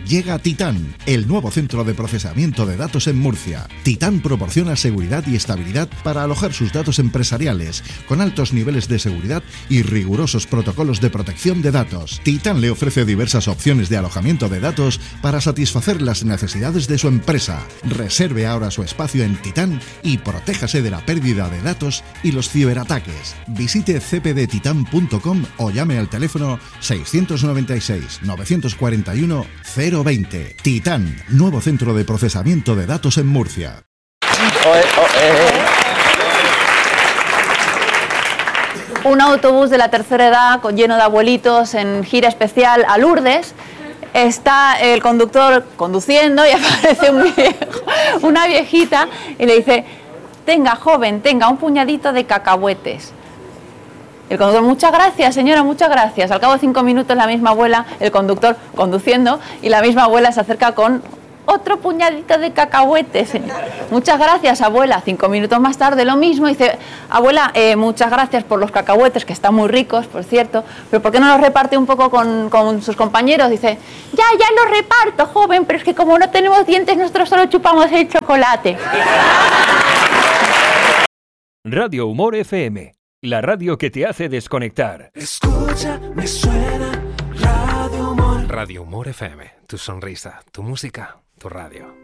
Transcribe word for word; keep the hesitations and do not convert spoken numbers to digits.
Llega Titán, el nuevo centro de procesamiento de datos en Murcia. Titán proporciona seguridad y estabilidad para alojar sus datos empresariales, con altos niveles de seguridad y rigurosos protocolos de protección de datos. Titán le ofrece diversas opciones de alojamiento de datos para satisfacer las necesidades de su empresa. Reserve ahora su espacio en Titán y protéjase de la pérdida de datos y los ciberataques. Visite c p d titan punto com o llame al teléfono seiscientos noventa y seis, novecientos cuarenta y uno, cero veinte. Titán, nuevo centro de procesamiento de datos en Murcia. Oe, oe. Un autobús de la tercera edad con lleno de abuelitos en gira especial a Lourdes. Está el conductor conduciendo y aparece un viejo, una viejita y le dice: tenga, joven, tenga un puñadito de cacahuetes. El conductor: muchas gracias, señora, muchas gracias. Al cabo de cinco minutos la misma abuela, el conductor conduciendo, y la misma abuela se acerca con otro puñadito de cacahuetes. Muchas gracias, abuela. Cinco minutos más tarde lo mismo, dice: abuela, eh, muchas gracias por los cacahuetes, que están muy ricos, por cierto, pero ¿por qué no los reparte un poco con, con sus compañeros? Dice: ya, ya los reparto, joven, pero es que como no tenemos dientes, nosotros solo chupamos el chocolate. Radio Humor F M, la radio que te hace desconectar. Escucha, me suena Radio Humor. Radio Humor F M, tu sonrisa, tu música, tu radio.